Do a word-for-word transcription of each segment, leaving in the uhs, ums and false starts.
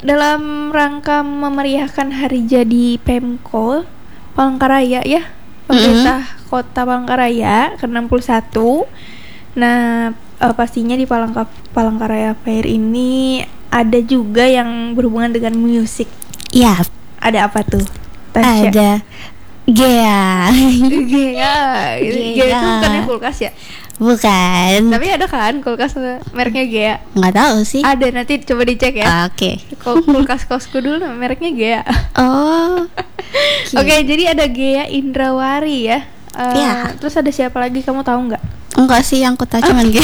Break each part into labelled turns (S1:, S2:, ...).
S1: dalam rangka memeriahkan hari jadi Pemko Palangkaraya ya, pemerintah mm-hmm. Kota Palangkaraya ke enam puluh satu. Nah, uh, pastinya di Palangka Palangkaraya Fair ini ada juga yang berhubungan dengan musik.
S2: Iya.
S1: Ada apa tuh, Tasya?
S2: Ada Gea.
S1: Gea. Gea itu bukannya kulkas ya?
S2: Bukan.
S1: Tapi ada kan kulkas mereknya Gea?
S2: Nggak tahu sih.
S1: Ada, nanti coba dicek ya.
S2: Oke.
S1: Okay. Kulkas kosku dulu mereknya Gea.
S2: Oh.
S1: Oke, okay, jadi ada Gea Indrawari ya. Uh, ya. Terus ada siapa lagi, kamu tahu nggak?
S2: Enggak sih, yang aku tahu cuman Gea.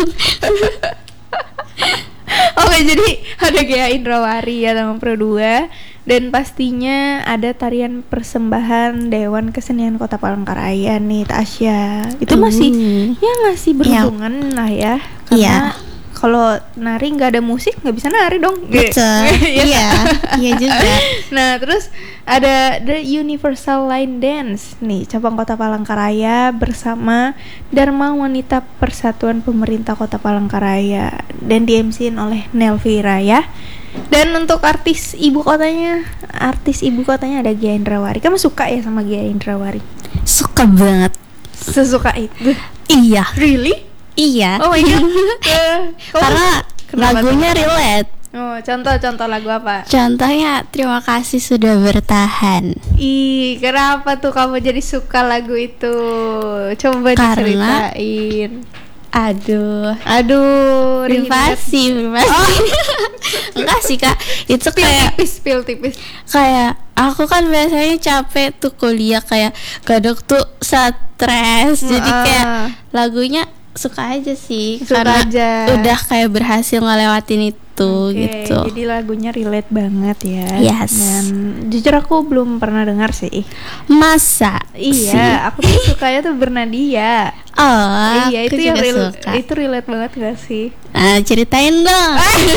S1: Oke, jadi ada Gea Indrawari ya Taman Pro dua. Dan pastinya ada tarian persembahan Dewan Kesenian Kota Palangkaraya nih, Tasya. Itu masih uh. ya masih berhubungan ya. lah ya. Karena ya. Kalau nari nggak ada musik nggak bisa nari dong.
S2: Betul. Iya, iya juga.
S1: Nah, terus ada The Universal Line Dance nih, cabang Kota Palangkaraya bersama Dharma Wanita Persatuan Pemerintah Kota Palangkaraya dan di M C-in oleh Nelvira ya. Dan untuk artis ibu kotanya, artis ibu kotanya ada Gea Indrawari. Kamu suka ya sama Gea Indrawari?
S2: Suka banget.
S1: Sesuka itu?
S2: Iya.
S1: Really?
S2: Iya.
S1: Oh my god. uh,
S2: Karena lagunya tuh? Relate.
S1: Oh, contoh-contoh lagu apa?
S2: Contohnya Terima Kasih Sudah Bertahan.
S1: Ih, kenapa tuh kamu jadi suka lagu itu? Coba
S2: Karena,
S1: diceritain.
S2: Aduh,
S1: aduh,
S2: privasi, privasi. Oh. Enggak sih kak, itu
S1: spill
S2: kayak
S1: tipis, spill tipis.
S2: Kayak aku kan biasanya capek tuh kuliah, kayak kadang tuh stres, uh. jadi kayak lagunya suka aja sih,
S1: suka
S2: karena
S1: aja.
S2: Udah kayak berhasil ngelewatin itu. Okay, gitu.
S1: Jadi lagunya relate banget ya.
S2: Yes.
S1: Dan jujur aku belum pernah dengar sih.
S2: Masa?
S1: Iya,
S2: sih?
S1: aku tuh sukanya tuh Bernadia.
S2: Oh,
S1: iya,
S2: aku
S1: itu
S2: juga
S1: yang real,
S2: suka.
S1: itu relate banget gak sih?
S2: Ah, ceritain dong.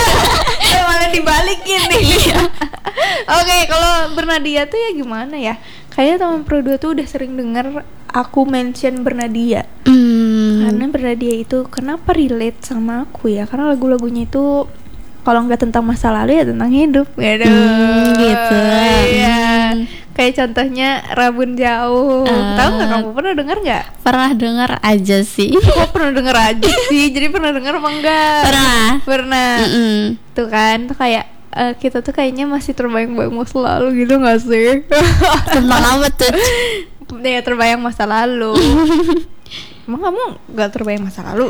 S1: Malah dibalikin nih. Oke, okay, kalau Bernadia tuh ya gimana ya? Kayaknya Taman Pro dua tuh udah sering dengar aku mention Bernadia.
S2: Hmm.
S1: Karena Bernadia itu kenapa relate sama aku ya? Karena lagu-lagunya itu kalau nggak tentang masa lalu ya tentang hidup. Gitu.
S2: Hmm, gitu.
S1: Iya. Hmm. Kayak contohnya Rabun Jauh. Uh, Tahu nggak, kamu pernah dengar nggak?
S2: Pernah dengar aja sih.
S1: Kok pernah dengar aja sih? Jadi pernah dengar apa enggak?
S2: Pernah.
S1: Pernah.
S2: Mm-mm.
S1: Tuh kan, tuh kayak uh, kita tuh kayaknya masih terbayang-bayang masa lalu gitu nggak sih?
S2: Tentang apa tuh?
S1: Ya terbayang masa lalu. Emang kamu nggak terbayang masa lalu?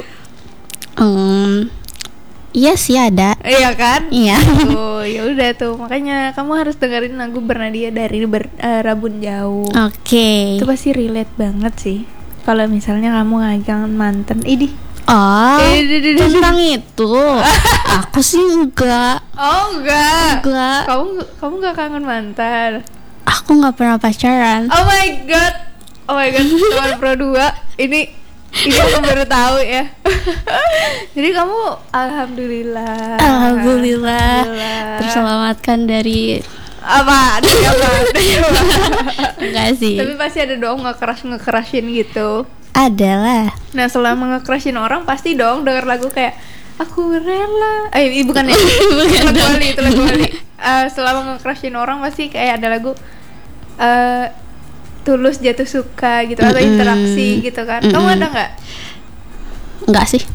S2: Hmm. Iya sih ada.
S1: Iya kan?
S2: Iya.
S1: Oh, ya udah tuh. Makanya kamu harus dengerin lagu Bernadia dari ber, uh, Rabun Jauh.
S2: Oke. Okay.
S1: Itu pasti relate banget sih. Kalau misalnya kamu ngagang mantan, idih.
S2: Oh, eh, tentang itu. Aku sih enggak.
S1: Oh, enggak.
S2: Enggak.
S1: Kamu kamu enggak kangen mantan?
S2: Aku enggak pernah pacaran.
S1: Oh my god. Oh my god, Taman Pro dua. Ini ini aku baru tahu ya. Jadi kamu alhamdulillah.
S2: Alhamdulillah, alhamdulillah. Terselamatkan dari
S1: apa? Dari apa? Dari apa?
S2: Enggak sih.
S1: Tapi pasti ada dong ngekeras ngekerasin gitu.
S2: Ada lah.
S1: Nah, selama ngekerasin orang pasti dong denger lagu kayak aku rela. Eh, bukan ya. Bukan lagu Wali, itu lagu Wali. Uh, selama ngekerasin orang pasti kayak ada lagu uh, tulus jatuh suka gitu, atau mm-hmm. interaksi gitu kan. Mm-hmm. Kamu ada nggak?
S2: Nggak sih.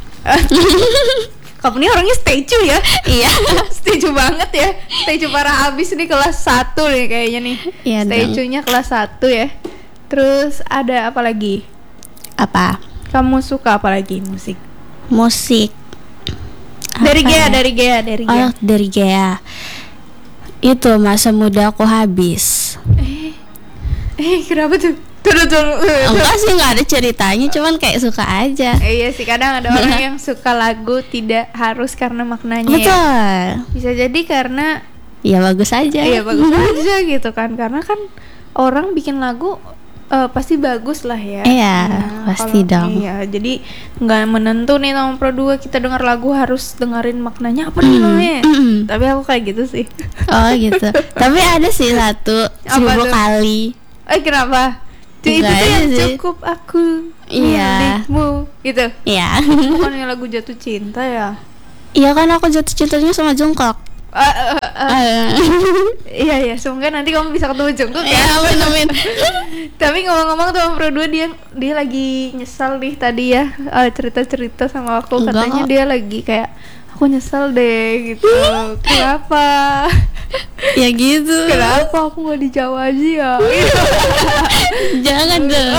S1: Kamu nih orangnya stay ya?
S2: Iya.
S1: Stay banget ya. Stay parah abis nih, kelas satu nih kayaknya nih.
S2: Iya,
S1: stay nya kelas satu ya. Terus ada apa lagi?
S2: Apa?
S1: Kamu suka apa lagi musik?
S2: Musik.
S1: Dari Gea, dari Gea, dari Gea.
S2: Oh, dari Gea. Itu Masa Muda Aku Habis.
S1: Eh. Eh, kenapa tuh? Tuh, tuh, tuh, tuh.
S2: Enggak sih, nggak ada ceritanya, cuman kayak suka aja.
S1: Eh, iya sih, kadang ada orang yang suka lagu tidak harus karena maknanya.
S2: Betul.
S1: Ya. Bisa jadi karena
S2: ya bagus aja.
S1: Iya bagus aja gitu kan, karena kan orang bikin lagu uh, pasti bagus lah ya.
S2: Iya,
S1: nah,
S2: pasti
S1: kalau,
S2: dong.
S1: Iya, jadi nggak menentu nih Taman Pro dua kita dengar lagu harus dengerin maknanya apa nih namanya.
S2: Mm.
S1: Tapi aku kayak gitu sih.
S2: Oh gitu. Tapi ada sih satu seribu kali.
S1: Eh kenapa? Itu tuh yang sih. Cukup aku
S2: iya.
S1: milikmu gitu.
S2: Iya.
S1: Bukannya lagu jatuh cinta ya?
S2: Iya kan, aku jatuh cintanya sama Jungkook.
S1: Uh, uh, uh.
S2: Uh.
S1: Iya ya, semoga nanti kamu bisa ketemu Jungkook ya.
S2: Ya, amin amin.
S1: Tapi ngomong-ngomong teman pro dua dia dia lagi nyesal nih tadi ya, uh, cerita-cerita sama aku.
S2: Enggak.
S1: Katanya dia lagi kayak aku nyesel deh gitu. Kenapa?
S2: Ya gitu.
S1: Kenapa aku nggak di Jawa aja ya?
S2: Jangan dong.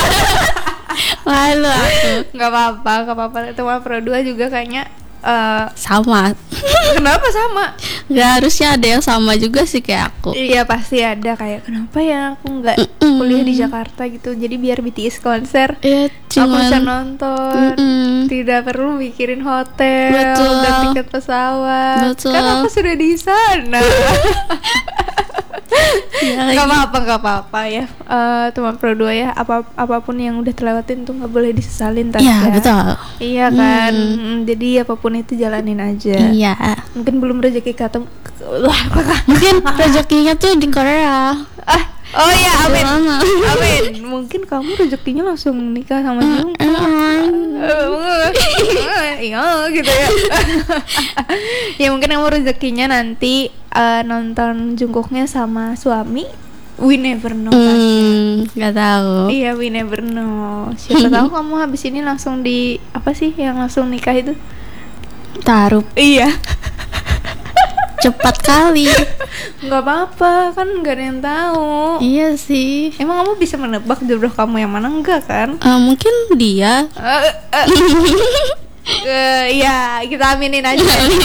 S2: Malu aku.
S1: Nggak apa-apa, nggak apa-apa. Teman pro dua juga kayaknya uh,
S2: Sama.
S1: kenapa sama?
S2: Gak harusnya ada yang sama juga sih kayak aku.
S1: Iya pasti ada kayak kenapa ya aku nggak
S2: Mm-mm.
S1: kuliah di Jakarta gitu. Jadi biar B T S konser
S2: Ya
S1: aku
S2: cuman
S1: bisa nonton.
S2: Mm-mm.
S1: Tidak perlu mikirin hotel
S2: Betul.
S1: dan tiket pesawat.
S2: Betul.
S1: Kan aku sudah di sana.
S2: Ya,
S1: Gak apa-apa, gak apa-apa ya. Eh, teman pro dua ya, apa apapun yang udah terlewatin tuh nggak boleh disesalin tas
S2: ya,
S1: ya.
S2: betul.
S1: Iya kan.
S2: Hmm.
S1: Mm, jadi apapun itu jalanin aja.
S2: Iya.
S1: Mungkin belum rezeki ketemu.
S2: Mungkin rezekinya tuh di Korea.
S1: Ah, oh ya, amin.
S2: Gimana?
S1: Amin. Mungkin kamu rezekinya langsung nikah sama Jungkook. Iya gitu ya. Ya mungkin kamu rezekinya nanti uh, nonton Jungkooknya sama suami. We never know.
S2: Hmm, nggak tahu.
S1: Iya, we never know. Siapa tahu kamu habis ini langsung di apa sih yang langsung nikah itu?
S2: Taruh
S1: Iya.
S2: cepat kali.
S1: Nggak apa-apa, kan nggak ada yang tahu.
S2: Iya sih.
S1: Emang kamu bisa menebak jodoh kamu yang mana enggak kan?
S2: Eh, mungkin dia.
S1: Eh, eh. Eh, ya kita aminin aja.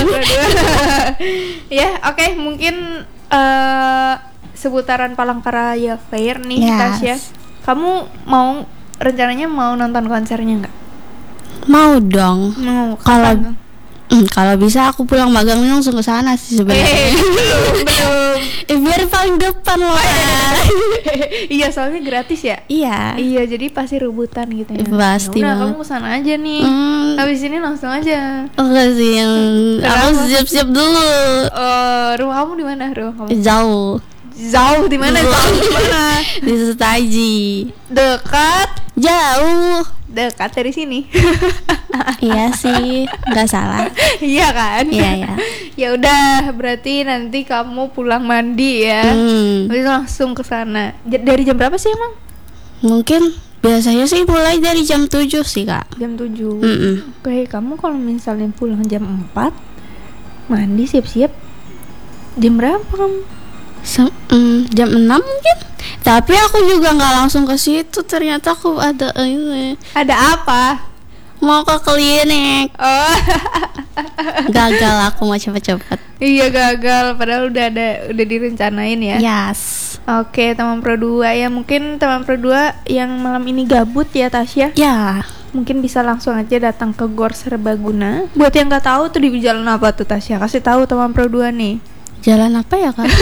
S1: Ya, oke, mungkin eh seputaran Palangkaraya Fair nih,
S2: Yes.
S1: Tasya. Kamu mau rencananya mau nonton konsernya nggak?
S2: Mau dong.
S1: Mau.
S2: Kalau
S1: kapan?
S2: Hmm, kalau bisa aku pulang magangnya langsung ke sana sih sebenarnya.
S1: Eh, belum, belum.
S2: Eh, biar paling depan loh.
S1: Iya, soalnya gratis ya.
S2: Iya.
S1: Iya, jadi pasti rebutan gitu ya.
S2: Pasti
S1: Udah,
S2: banget.
S1: kamu kesana aja nih.
S2: Hmm,
S1: Habis ini langsung aja.
S2: enggak sih yang aku
S1: Kenapa?
S2: siap-siap dulu.
S1: Eh, rumah kamu di mana, rumah kamu?
S2: Jauh.
S1: Jauh di mana? Jauh di mana?
S2: Di Setaji.
S1: Dekat.
S2: Jauh.
S1: Dekat dari sini.
S2: Iya sih, nggak salah.
S1: Iya kan?
S2: Iya ya.
S1: Ya udah, berarti nanti kamu pulang mandi ya.
S2: Hmm,
S1: Habis itu langsung ke sana. J- Dari jam berapa sih emang?
S2: mungkin biasanya sih mulai dari jam tujuh sih kak.
S1: Jam tujuh.
S2: Mm-mm.
S1: Oke, kamu kalau misalnya pulang jam empat, mandi siap-siap. Jam berapa kamu?
S2: Sem- mm, jam enam mungkin. Tapi aku juga nggak langsung ke situ. Ternyata aku ada ini
S1: Ada apa?
S2: mau ke klinik.
S1: Oh.
S2: Gagal aku mau cepet-cepet.
S1: Iya, gagal padahal udah ada udah direncanain ya.
S2: Yes.
S1: Oke, teman pro dua ya, mungkin teman pro dua yang malam ini gabut ya Tasya.
S2: Ya.
S1: Mungkin bisa langsung aja datang ke Gor Serbaguna. Buat yang nggak tahu tuh di jalan apa tuh Tasya? Kasih tahu teman pro dua nih.
S2: Jalan apa ya kak?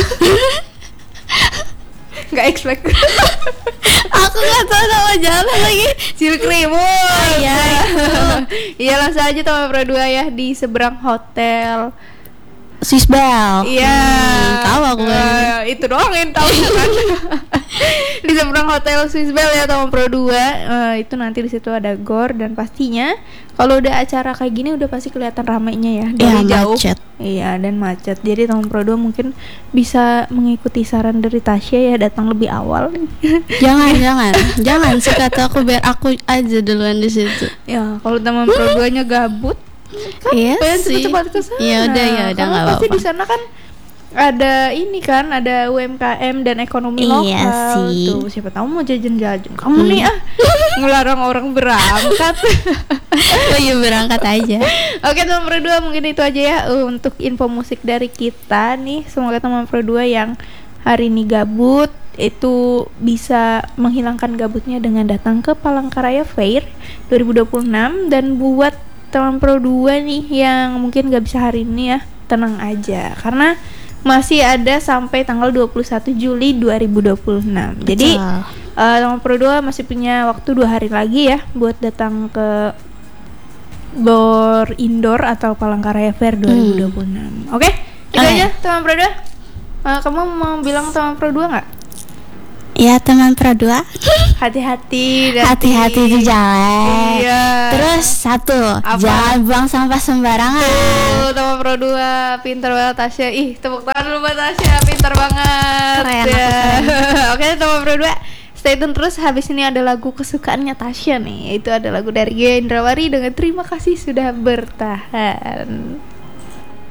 S1: Nggak expect.
S2: Aku nggak tahu nama jalan lagi.
S1: Cilkrimun.
S2: Iya, itu.
S1: Iya, langsung aja teman pro dua ya di seberang hotel.
S2: Swiss Bell.
S1: Iya.
S2: Hmm, tahu aku kan.
S1: Eh, itu doang yang tahu kan. Di seberang hotel Swiss Bell ya teman pro dua. Eh, itu nanti di situ ada gor dan pastinya kalau udah acara kayak gini udah pasti kelihatan ramainya ya dari
S2: Iya,
S1: jauh.
S2: macet.
S1: Iya, dan macet. Jadi teman pro dua mungkin bisa mengikuti saran dari Tasya ya, datang lebih awal.
S2: Jangan, jangan, jangan sih kata aku biar aku aja duluan di situ.
S1: Ya, kalau teman pro duanya gabut, kan
S2: Iya
S1: pengen
S2: sih.
S1: cepat-cepat ke sana.
S2: Ya udah, ya udah,
S1: Karena
S2: nggak
S1: pasti
S2: apa-apa.
S1: di sana kan ada ini kan, ada U M K M dan ekonomi
S2: Iya
S1: lokal.
S2: sih.
S1: Tuh, siapa tahu mau jajan-jajan. Kamu
S2: Hmm.
S1: nih ah ngelarang orang berangkat.
S2: Oh iya berangkat aja.
S1: Oke teman pro dua, mungkin itu aja ya uh, untuk info musik dari kita nih. Semoga teman pro dua yang hari ini gabut itu bisa menghilangkan gabutnya dengan datang ke Palangkaraya Fair dua ribu dua puluh enam. Dan buat teman pro dua nih yang mungkin gak bisa hari ini ya, tenang aja karena masih ada sampai tanggal dua puluh satu Juli dua ribu dua puluh enam. Jadi
S2: Betul.
S1: uh, teman pro dua masih punya waktu dua hari lagi ya buat datang ke Gor Indoor atau Palangkaraya Fair dua ribu dua puluh enam. Oke, itu
S2: Oke.
S1: aja teman pro dua. Uh, kamu mau bilang teman pro dua nggak?
S2: Ya teman Pro dua,
S1: hati-hati dan
S2: hati-hati di jalan.
S1: Iya.
S2: Terus satu,
S1: Apa?
S2: jangan buang sampah sembarangan.
S1: Tuh, teman Pro dua, pintar banget Tasya. Ih, tepuk tangan dulu buat Tasya, pintar banget.
S2: Keren,
S1: Ya.
S2: aku
S1: Oke, teman Pro dua, stay tune terus. Habis ini ada lagu kesukaannya Tasya nih. Itu ada lagu dari Gendrawari dengan Terima Kasih Sudah Bertahan.